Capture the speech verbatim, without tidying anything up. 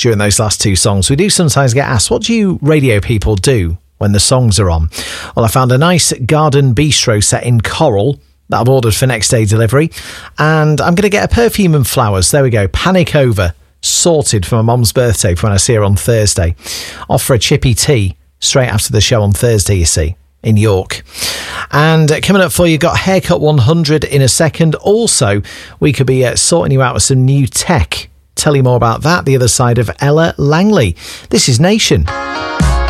during those last two songs. We do sometimes get asked, what do you radio people do when the songs are on? Well, I found a nice garden bistro set in Coral that I've ordered for next day delivery, and I'm going to get a perfume and flowers. There we go. Panic over. Sorted for my mum's birthday for when I see her on Thursday. Off for a chippy tea straight after the show on Thursday, you see, in York. And uh, coming up for you, got Haircut one hundred in a second. Also, we could be uh, sorting you out with some new tech. Tell you more about that the other side of Ella Langley. This is Nation.